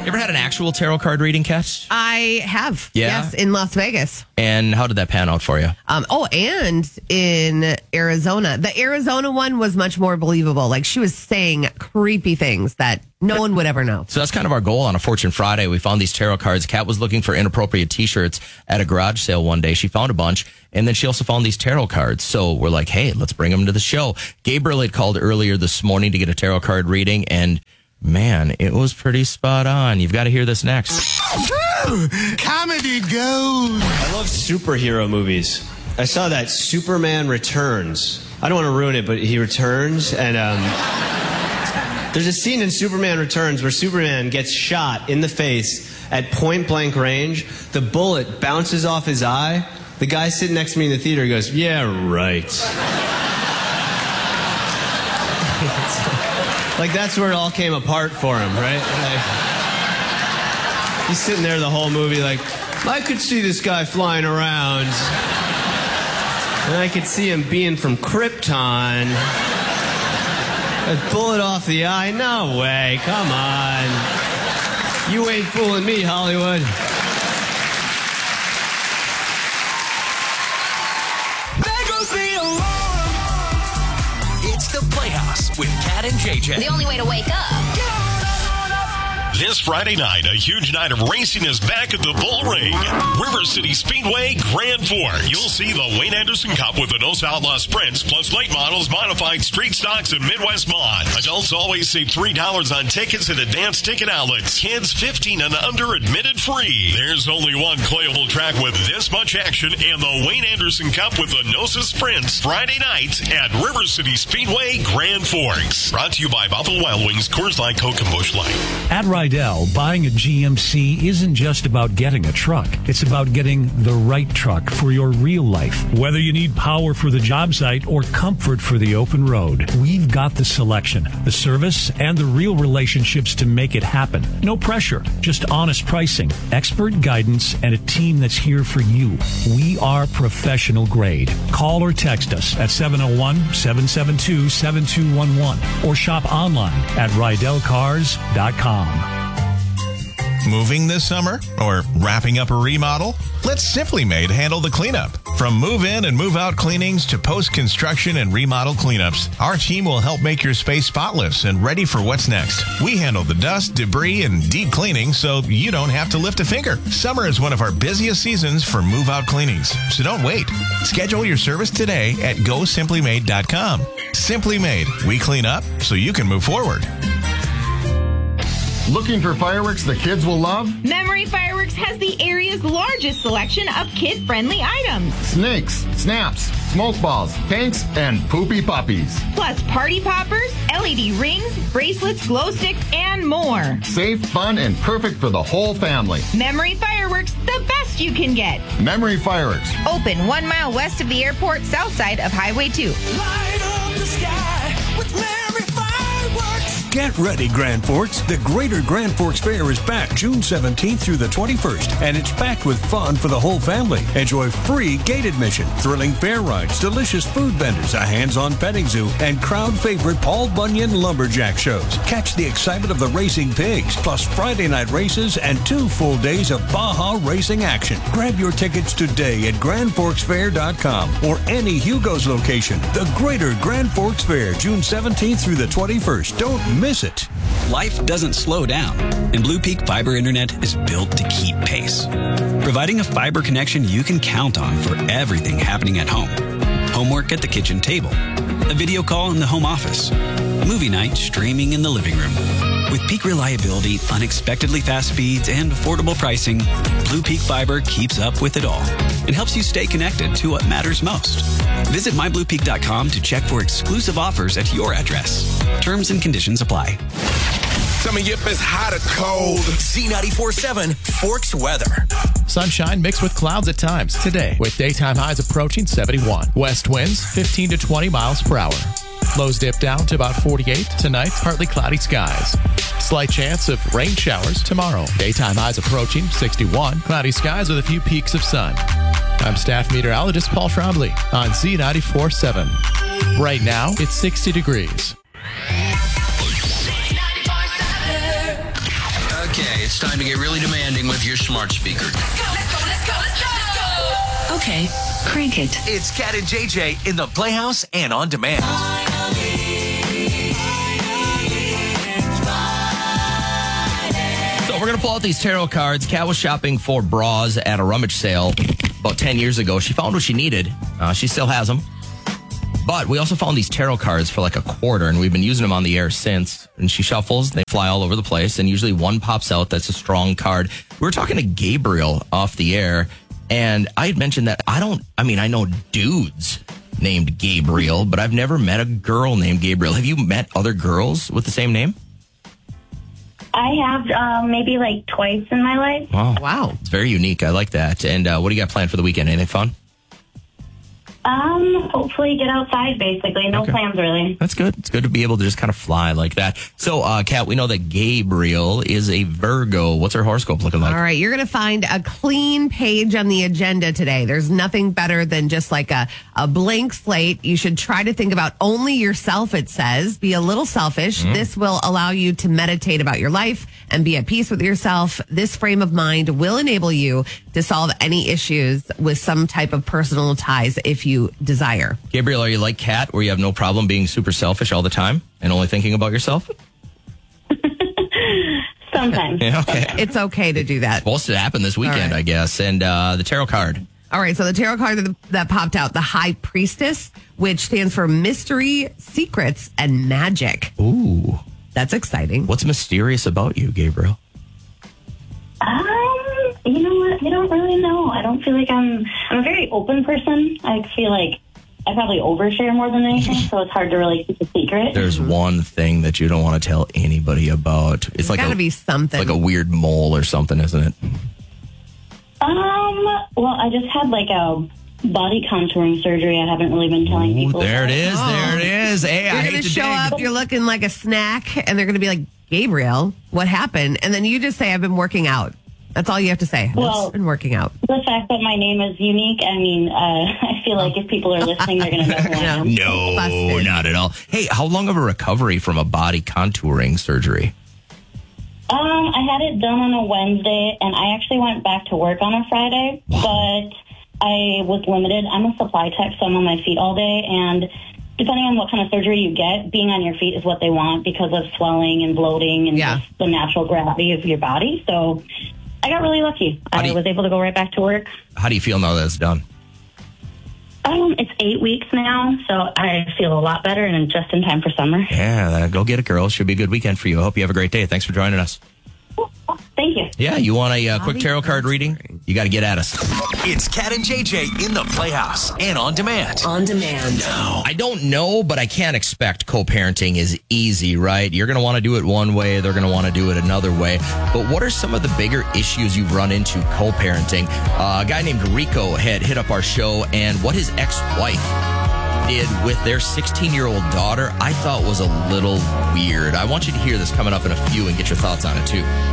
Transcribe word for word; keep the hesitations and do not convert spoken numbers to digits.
ever had an actual tarot card reading, Kat? I have. Yeah? Yes, in Las Vegas. And how did that pan out for you? Um, oh, and in Arizona. The Arizona one was much more believable. Like, she was saying creepy things that no one would ever know. So that's kind of our goal on a Fortune Friday. We found these tarot cards. Kat was looking for inappropriate T-shirts at a garage sale one day. She found a bunch, and then she also found these tarot cards. So we're like, hey, let's bring them to the show. Gabriel had called earlier this morning to get a tarot card reading, and man, it was pretty spot on. You've got to hear this next. Comedy gold. I love superhero movies. I saw that Superman Returns. I don't want to ruin it, but he returns, and um, there's a scene in Superman Returns where Superman gets shot in the face at point blank range. The bullet bounces off his eye. The guy sitting next to me in the theater goes, "Yeah, right." Like, that's where it all came apart for him, right? Like, he's sitting there the whole movie like, I could see this guy flying around. And I could see him being from Krypton. A bullet off the eye? No way, come on. You ain't fooling me, Hollywood. There goes the alarm. It's the Playhouse with Kat and J J. The only way to wake up. This Friday night, a huge night of racing is back at the Bull Ring. River City Speedway, Grand Forks. You'll see the Wayne Anderson Cup with the Nos Outlaw Sprints, plus late models, modified street stocks, and Midwest Mod. Adults always save three dollars on tickets at advanced ticket outlets. Kids fifteen and under admitted free. There's only one playable track with this much action, and the Wayne Anderson Cup with the Nosa Sprints. Friday night at River City Speedway, Grand Forks. Brought to you by Buffalo Wild Wings, Coors Light, Coke, and Busch Light. At Rydell, buying a G M C isn't just about getting a truck. It's about getting the right truck for your real life. Whether you need power for the job site or comfort for the open road, we've got the selection, the service, and the real relationships to make it happen. No pressure, just honest pricing, expert guidance, and a team that's here for you. We are professional grade. Call or text us at seven oh one, seven seven two, seven two one one or shop online at rydell cars dot com. Moving this summer or wrapping up a remodel? Let Simply Made handle the cleanup. From move-in and move-out cleanings to post-construction and remodel cleanups, our team will help make your space spotless and ready for what's next. We handle the dust, debris, and deep cleaning so you don't have to lift a finger. Summer is one of our busiest seasons for move-out cleanings, so don't wait. Schedule your service today at go simply made dot com. Simply Made. We clean up so you can move forward. Looking for fireworks the kids will love? Memory Fireworks has the area's largest selection of kid-friendly items. Snakes, snaps, smoke balls, tanks, and poopy puppies. Plus party poppers, L E D rings, bracelets, glow sticks, and more. Safe, fun, and perfect for the whole family. Memory Fireworks, the best you can get. Memory Fireworks. Open one mile west of the airport, south side of Highway two. Light up the sky with Memory Fireworks. Get ready, Grand Forks. The Greater Grand Forks Fair is back June seventeenth through the twenty-first, and it's packed with fun for the whole family. Enjoy free gate admission, thrilling fair rides, delicious food vendors, a hands-on petting zoo, and crowd favorite Paul Bunyan lumberjack shows. Catch the excitement of the racing pigs, plus Friday night races and two full days of Baja racing action. Grab your tickets today at grand forks fair dot com or any Hugo's location. The Greater Grand Forks Fair, June seventeenth through the twenty-first. Don't miss it. Life doesn't slow down, and Blue Peak Fiber Internet is built to keep pace, providing a fiber connection you can count on for everything happening at home. Homework at the kitchen table, a video call in the home office, movie night streaming in the living room. With peak reliability, unexpectedly fast speeds, and affordable pricing, Blue Peak Fiber keeps up with it all and helps you stay connected to what matters most. Visit my blue peak dot com to check for exclusive offers at your address. Terms and conditions apply. Tell me if it's hot or cold. Z ninety-four point seven Forks weather. Sunshine mixed with clouds at times today, with daytime highs approaching seventy-one. West winds fifteen to twenty miles per hour. Lows dip down to about forty-eight. Tonight, partly cloudy skies. Slight chance of rain showers tomorrow. Daytime highs approaching sixty-one. Cloudy skies with a few peaks of sun. I'm staff meteorologist Paul Trombley on Z ninety-four point seven. Right now, it's sixty degrees. Okay, it's time to get really demanding with your smart speaker. Let's go, let's go, let's go, let's go. Okay, crank it. It's Cat and J J in the Playhouse and on demand. So we're going to pull out these tarot cards. Kat was shopping for bras at a rummage sale about ten years ago. She found what she needed. Uh, she still has them. But we also found these tarot cards for like a quarter, and we've been using them on the air since. And she shuffles, they fly all over the place, and usually one pops out that's a strong card. We were talking to Gabriel off the air, and I had mentioned that I don't, I mean, I know dudes named Gabriel, but I've never met a girl named Gabriel. Have you met other girls with the same name? I have um, maybe like twice in my life. Wow. Wow. It's very unique. I like that. And uh, what do you got planned for the weekend? Anything fun? Um, hopefully get outside, basically. No Okay. plans, really. That's good. It's good to be able to just kind of fly like that. So, uh, Kat, we know that Gabriel is a Virgo. What's her horoscope looking like? All right, you're going to find a clean page on the agenda today. There's nothing better than just like a, a blank slate. You should try to think about only yourself, it says. Be a little selfish. Mm. This will allow you to meditate about your life and be at peace with yourself. This frame of mind will enable you to solve any issues with some type of personal ties if you desire. Gabriel, are you like Kat, where you have no problem being super selfish all the time and only thinking about yourself? Sometimes. Yeah, okay. It's okay to do that. It's supposed to happen this weekend, All right. I guess. And uh, the tarot card. All right, so the tarot card that, that popped out, the High Priestess, which stands for mystery, secrets, and magic. Ooh. That's exciting. What's mysterious about you, Gabriel? Um, you know what? I don't really know. I don't feel like I'm. I'm a very open person. I feel like I probably overshare more than anything, so it's hard to really keep a secret. There's one thing that you don't want to tell anybody about. It's There's like gotta a, be something. It's like a weird mole or something, isn't it? Um. Well, I just had like a body contouring surgery. I haven't really been telling people. There it is. Oh. There it is. Hey, You're I going hate to to show dig. up, you're looking like a snack, and they're going to be like, Gabriel, what happened? And then you just say, I've been working out. That's all you have to say. Well, I've been working out. The fact that my name is unique, I mean, uh, I feel like if people are listening, they're going to know who I am. No, Busted. not at all. Hey, how long of a recovery from a body contouring surgery? Um, I had it done on a Wednesday, and I actually went back to work on a Friday, but I was limited. I'm a supply tech, so I'm on my feet all day, and depending on what kind of surgery you get, being on your feet is what they want because of swelling and bloating and Yeah. just the natural gravity of your body. So I got really lucky. How do I you- was able to go right back to work. How do you feel now that it's done? Um, it's eight weeks now, so I feel a lot better and just in time for summer. Yeah, go get it, girl. Should be a good weekend for you. I hope you have a great day. Thanks for joining us. Thank you. Yeah, you want a uh, quick tarot card reading? You got to get at us. It's Cat and J J in the Playhouse and on demand. On demand. I don't know, but I can't expect co-parenting is easy, right? You're going to want to do it one way. They're going to want to do it another way. But what are some of the bigger issues you've run into co-parenting? Uh, a guy named Rico had hit up our show, and what his ex-wife did with their sixteen-year-old daughter, I thought was a little weird. I want you to hear this coming up in a few and get your thoughts on it, too.